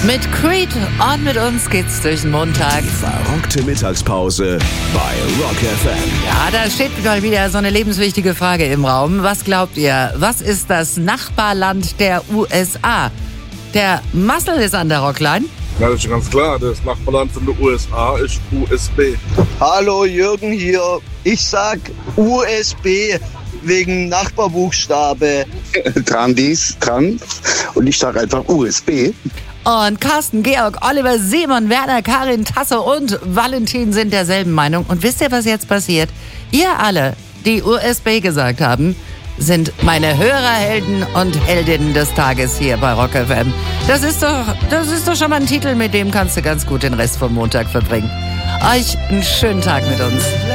Mit Creed und mit uns geht's durch den Montag. Verrückte Mittagspause bei Rock FM. Ja, da steht mal wieder so eine lebenswichtige Frage im Raum. Was glaubt ihr? Was ist das Nachbarland der USA? Der Marcel ist an der Rockline. Ja, das ist ganz klar. Das Nachbarland von der USA ist USB. Hallo, Jürgen hier. Ich sag USB wegen Nachbarbuchstabe. Dran dies, dran. Und ich sag einfach USB. Und Carsten, Georg, Oliver, Simon, Werner, Karin, Tasse und Valentin sind derselben Meinung. Und wisst ihr, was jetzt passiert? Ihr alle, die USB gesagt haben, sind meine Hörerhelden und Heldinnen des Tages hier bei Rock FM. Das ist doch schon mal ein Titel, mit dem kannst du ganz gut den Rest vom Montag verbringen. Euch einen schönen Tag mit uns.